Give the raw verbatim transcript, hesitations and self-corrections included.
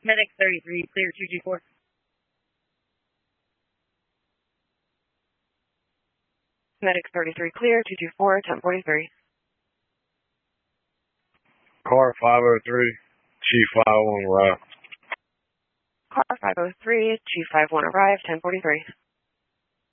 Medic thirty-three, clear two G four. Medic thirty-three, clear two two four, ten forty-three. Car five oh three, Chief five oh one arrived. Car five oh three, Chief five one arrived, ten forty-three.